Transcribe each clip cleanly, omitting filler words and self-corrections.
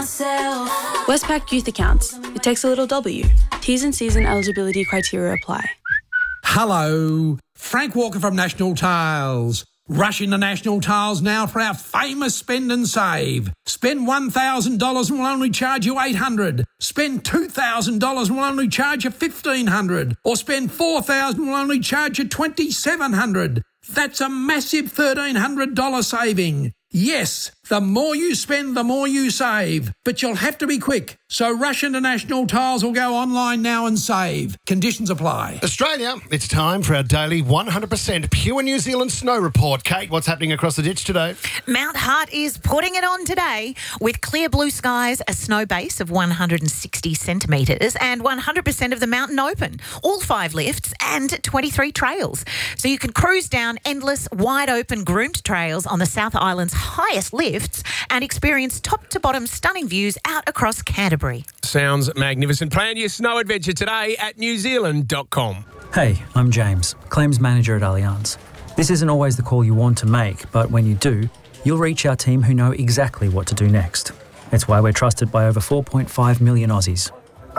myself. Westpac Youth Accounts. It takes a little W. T's and C's and eligibility criteria apply. Hello, Frank Walker from National Tiles. Rush into National Tiles now for our famous spend and save. Spend $1,000 and we'll only charge you $800. Spend $2,000 and we'll only charge you $1,500. Or spend $4,000 and we'll only charge you $2,700. That's a massive $1,300 saving. Yes, the more you spend, the more you save. But you'll have to be quick. So rush into National Tiles or go online now and save. Conditions apply. Australia, it's time for our daily 100% pure New Zealand snow report. Kate, what's happening across the ditch today? Mount Hutt is putting it on today with clear blue skies, a snow base of 160 centimetres and 100% of the mountain open. All 5 lifts and 23 trails. So you can cruise down endless, wide open, groomed trails on the South Island's highest lifts and experience top-to-bottom stunning views out across Canterbury. Sounds magnificent. Plan your snow adventure today at newzealand.com. Hey, I'm James, Claims Manager at Allianz. This isn't always the call you want to make, but when you do, you'll reach our team who know exactly what to do next. It's why we're trusted by over 4.5 million Aussies.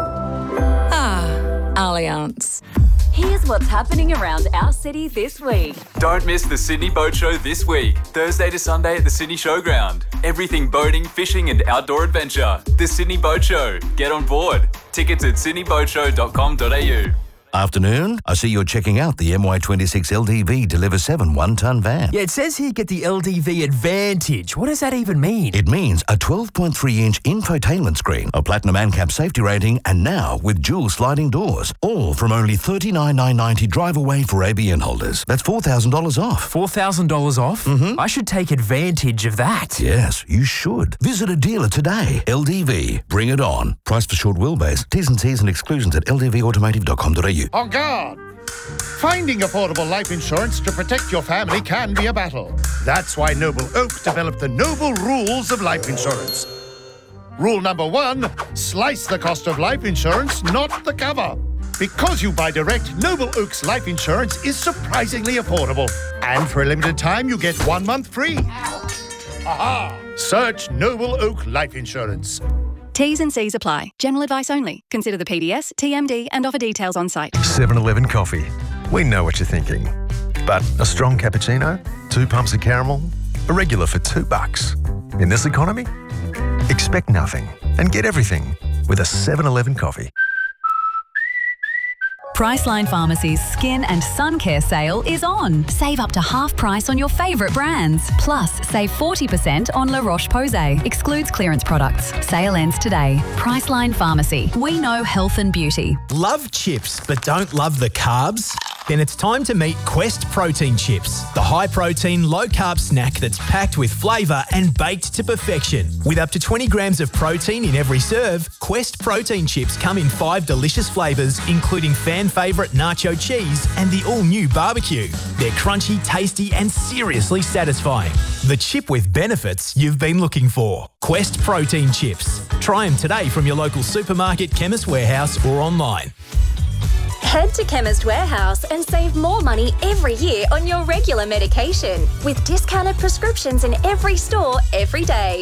Allianz. Here's what's happening around our city this week. Don't miss the Sydney Boat Show this week, Thursday to Sunday at the Sydney Showground. Everything boating, fishing and outdoor adventure. The Sydney Boat Show. Get on board. Tickets at sydneyboatshow.com.au. Afternoon, I see you're checking out the MY26 LDV Deliver 7 one-tonne van. Yeah, it says here get the LDV Advantage. What does that even mean? It means a 12.3-inch infotainment screen, a platinum ANCAP safety rating, and now with dual sliding doors. All from only $39,990 drive away for ABN holders. That's $4,000 off. $4,000 off? Mm-hmm. I should take advantage of that. Yes, you should. Visit a dealer today. LDV. Bring it on. Price for short wheelbase. T's and C's and exclusions at ldvautomotive.com.au. On guard! Finding affordable life insurance to protect your family can be a battle. That's why Noble Oak developed the Noble Rules of Life Insurance. Rule number 1, slice the cost of life insurance, not the cover. Because you buy direct, Noble Oak's life insurance is surprisingly affordable. And for a limited time, you get 1 month free. Aha! Search Noble Oak Life Insurance. T's and C's apply. General advice only. Consider the PDS, TMD and offer details on site. 7-Eleven coffee. We know what you're thinking. But a strong cappuccino, 2 pumps of caramel, a regular for $2. In this economy, expect nothing and get everything with a 7-Eleven coffee. Priceline Pharmacy's Skin and Sun Care sale is on. Save up to half price on your favourite brands. Plus, save 40% on La Roche-Posay. Excludes clearance products. Sale ends today. Priceline Pharmacy. We know health and beauty. Love chips but don't love the carbs? Then it's time to meet Quest Protein Chips, the high-protein, low-carb snack that's packed with flavour and baked to perfection. With up to 20 grams of protein in every serve, Quest Protein Chips come in 5 delicious flavours, including fan favourite nacho cheese and the all-new barbecue. They're crunchy, tasty and seriously satisfying. The chip with benefits you've been looking for. Quest Protein Chips. Try them today from your local supermarket, Chemist Warehouse or online. Head to Chemist Warehouse and save more money every year on your regular medication with discounted prescriptions in every store every day.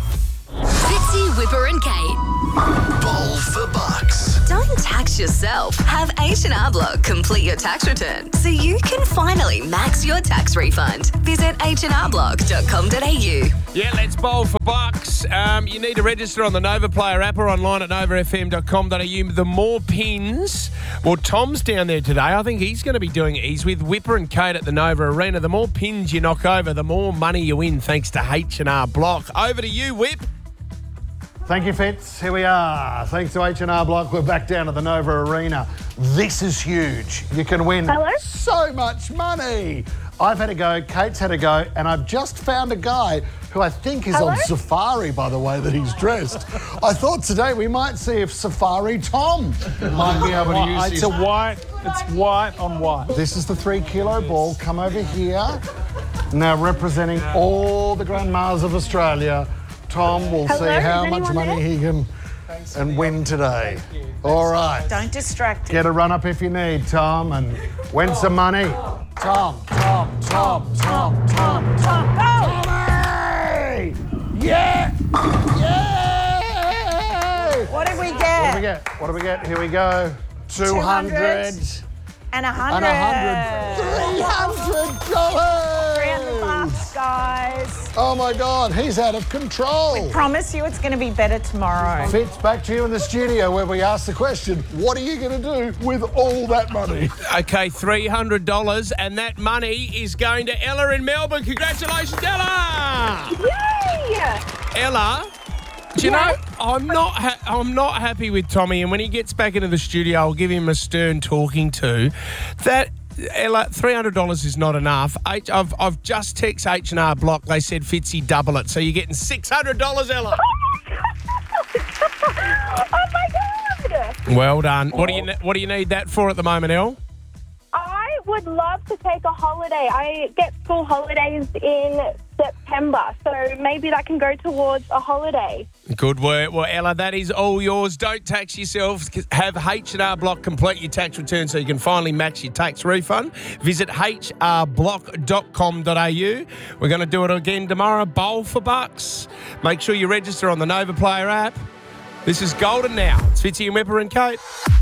Fitzy, Whipper and Kate. Bowl for bucks. Don't tax yourself. Have H&R Block complete your tax return so you can finally max your tax refund. Visit hrblock.com.au. Yeah, let's bowl for bucks. You need to register on the Nova Player app or online at novafm.com.au. The more pins. Well, Tom's down there today. I think he's going to be doing it. He's with Whipper and Kate at the Nova Arena. The more pins you knock over, the more money you win thanks to H&R Block. Over to you, Whip. Thank you, Fitz. Here we are. Thanks to H&R Block, we're back down at the Nova Arena. This is huge. You can win so much money. I've had a go, Kate's had a go, and I've just found a guy who I think is on safari by the way that he's dressed. I thought today we might see if Safari Tom might be able to use It's white on white. This is the 3 kilo ball. Come over here. Now representing all the grandmas of Australia, Tom will see how much money he can and win today. All right. Don't distract him. Get a run up if you need, Tom, and win some money. Tom. Tommy! Yeah! What did we What get? do we get? What do we get? Here we go. 200. And 100. And 100. $300, guys. Oh my God, he's out of control. Promise you it's going to be better tomorrow. Fitz, back to you in the studio where we ask the question, what are you going to do with all that money? Okay, $300, and that money is going to Ella in Melbourne. Congratulations, Ella! Yay! Ella, do you know, I'm not happy with Tommy, and when he gets back into the studio, I'll give him a stern talking to. That, Ella, $300 is not enough. I've just texted H&R Block. They said, Fitzy, double it. So you're getting $600, Ella. Oh my God! Well done. What do you need that for at the moment, Elle? I would love to take a holiday. I get school holidays in September, so maybe that can go towards a holiday. Good work. Well, Ella, that is all yours. Don't tax yourself. Have H&R Block complete your tax return so you can finally max your tax refund. Visit hrblock.com.au. We're going to do it again tomorrow. Bowl for bucks. Make sure you register on the Nova Player app. This is Golden Now. It's Fitzy and Whipper and Kate.